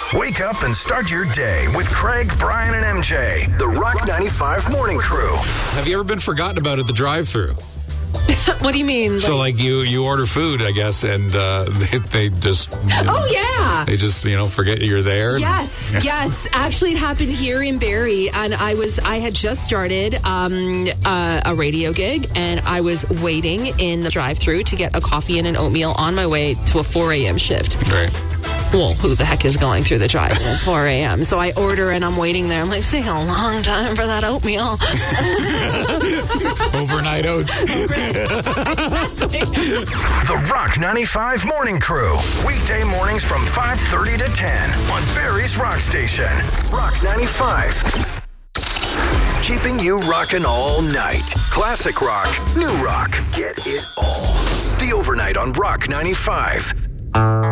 Wake up and start your day with Craig, Brian, and MJ. The Rock 95 Morning Crew. Have you ever been forgotten about at the drive-thru? What do you mean? So, like, you order food, I guess, and they just... yeah. They just, forget you're there. Yes. Actually, it happened here in Barrie, and I had just started a radio gig, and I was waiting in the drive-thru to get a coffee and an oatmeal on my way to a 4 a.m. shift. Right. Well, who the heck is going through the drive-thru at 4 a.m.? So I order, and I'm waiting there. I'm like, it's taking a long time for that oatmeal. Overnight oats. Exactly. The Rock 95 Morning Crew. Weekday mornings from 5:30 to 10 on Barrie's Rock Station. Rock 95. Keeping you rocking all night. Classic rock, new rock. Get it all. The Overnight on Rock 95.